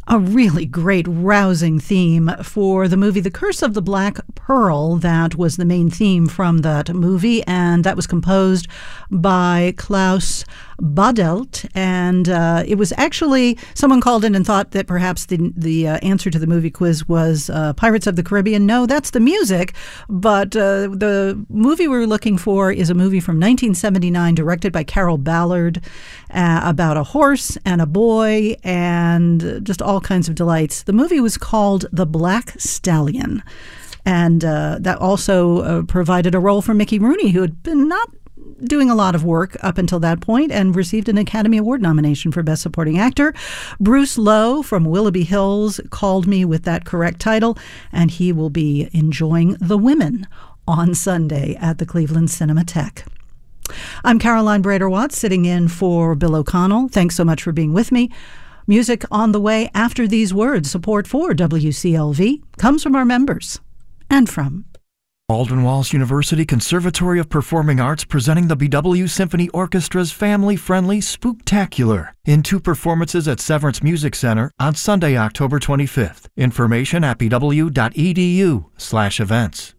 A really great, rousing theme for the movie The Curse of the Black Pearl. That was the main theme from that movie, and that was composed by Klaus Badelt. And it was actually, someone called in and thought that perhaps the answer to the movie quiz was Pirates of the Caribbean. No, that's the music. But the movie we were looking for is a movie from 1979 directed by Carol Ballard about a horse and a boy and just all kinds of delights. The movie was called The Black Stallion, and that also provided a role for Mickey Rooney, who had been not doing a lot of work up until that point and received an Academy Award nomination for Best Supporting Actor. Bruce Lowe from Willoughby Hills called me with that correct title, and he will be enjoying The Women on Sunday at the Cleveland Cinematheque. I'm Caroline Brader-Watts, sitting in for Bill O'Connell. Thanks so much for being with me. Music on the way after these words. Support for WCLV comes from our members and from Baldwin Wallace University Conservatory of Performing Arts, presenting the BW Symphony Orchestra's family-friendly Spooktacular in 2 performances at Severance Music Center on Sunday, October 25th. Information at bw.edu/events.